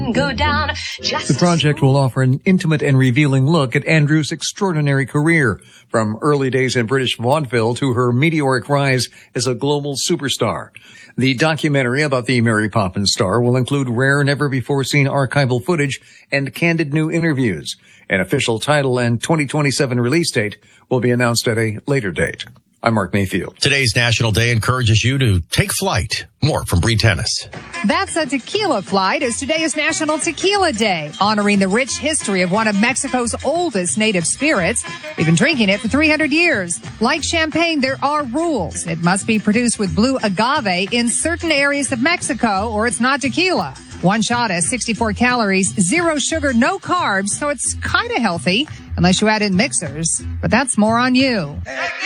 Go down. The project will offer an intimate and revealing look at Andrew's extraordinary career, from early days in British vaudeville to her meteoric rise as a global superstar. The documentary about the Mary Poppins star will include rare, never-before-seen archival footage and candid new interviews. An official title and 2027 release date will be announced at a later date. I'm Mark Mayfield. Today's National Day encourages you to take flight. More from Bree Tennis. That's a tequila flight, as today is National Tequila Day, honoring the rich history of one of Mexico's oldest native spirits. We've been drinking it for 300 years. Like champagne, there are rules. It must be produced with blue agave in certain areas of Mexico, or it's not tequila. One shot has 64 calories, 0 sugar, no carbs, so it's kind of healthy, unless you add in mixers. But that's more on you.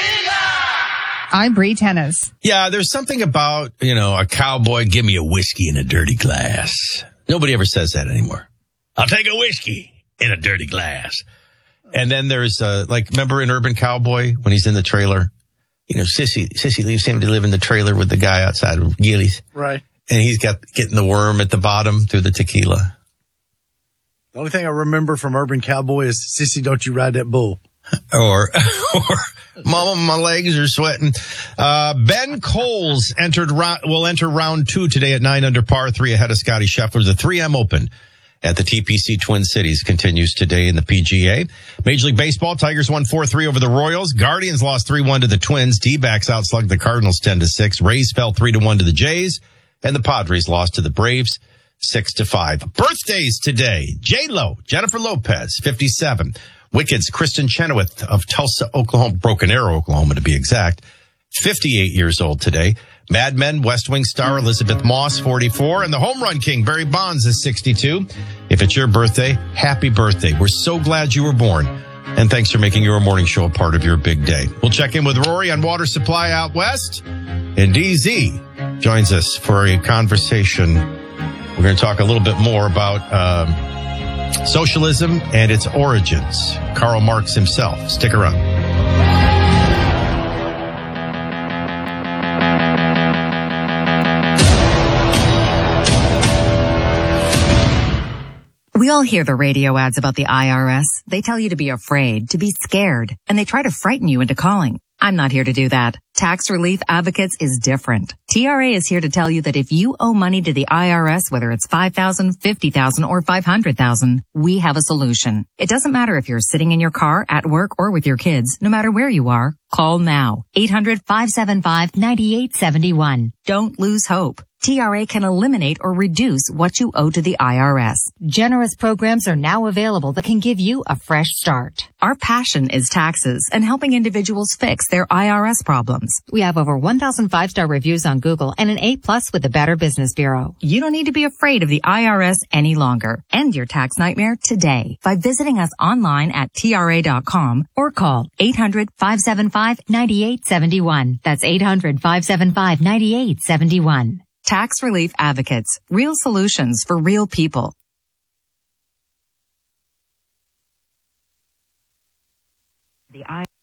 I'm Bree Tennis. Yeah, there's something about, a cowboy, give me a whiskey in a dirty glass. Nobody ever says that anymore. I'll take a whiskey in a dirty glass. And then there's, remember in Urban Cowboy when he's in the trailer? Sissy leaves him to live in the trailer with the guy outside of Gillies. Right. And he's getting the worm at the bottom through the tequila. The only thing I remember from Urban Cowboy is, Sissy, don't you ride that bull. Or Mama, my legs are sweating. Ben Coles will enter round 2 today at 9 under par 3 ahead of Scotty Scheffler. The 3M Open at the TPC Twin Cities continues today in the PGA. Major League Baseball, Tigers won 4-3 over the Royals. Guardians lost 3-1 to the Twins. D-backs outslugged the Cardinals 10-6. Rays fell 3-1 to the Jays. And the Padres lost to the Braves 6-5. Birthdays today. J-Lo, Jennifer Lopez, 57. Wicked's Kristen Chenoweth of Tulsa, Oklahoma, Broken Arrow, Oklahoma to be exact, 58 years old today. Mad Men, West Wing star Elizabeth Moss, 44. And the home run king, Barry Bonds, is 62. If it's your birthday, happy birthday. We're so glad you were born. And thanks for making your morning show a part of your big day. We'll check in with Rory on water supply out west. And DZ joins us for a conversation. We're going to talk a little bit more about socialism and its origins. Karl Marx himself. Stick around. We all hear the radio ads about the IRS. They tell you to be afraid, to be scared, and they try to frighten you into calling. I'm not here to do that. Tax Relief Advocates is different. TRA is here to tell you that if you owe money to the IRS, whether it's $5,000, $50,000, or $500,000, we have a solution. It doesn't matter if you're sitting in your car, at work, or with your kids. No matter where you are, call now. 800-575-9871. Don't lose hope. TRA can eliminate or reduce what you owe to the IRS. Generous programs are now available that can give you a fresh start. Our passion is taxes and helping individuals fix their IRS problems. We have over 1,000 5-star reviews on Google and an A+ with the Better Business Bureau. You don't need to be afraid of the IRS any longer. End your tax nightmare today by visiting us online at TRA.com or call 800-575-9871. That's 800-575-9871. Tax Relief Advocates. Real solutions for real people. The